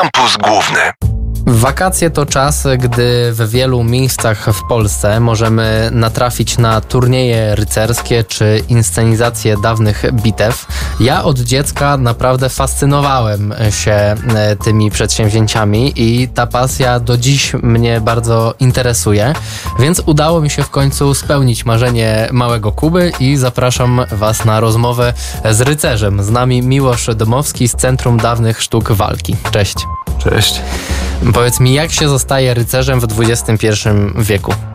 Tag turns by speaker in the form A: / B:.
A: Kampus Główny.
B: Wakacje to czas, gdy w wielu miejscach w Polsce możemy natrafić na turnieje rycerskie czy inscenizacje dawnych bitew. Ja od dziecka naprawdę fascynowałem się tymi przedsięwzięciami i ta pasja do dziś mnie bardzo interesuje, więc udało mi się w końcu spełnić marzenie małego Kuby i zapraszam Was na rozmowę z rycerzem. Z nami Miłosz Domowski z Centrum Dawnych Sztuk Walki. Cześć.
C: Cześć.
B: Powiedz mi, jak się zostaje rycerzem w XXI wieku?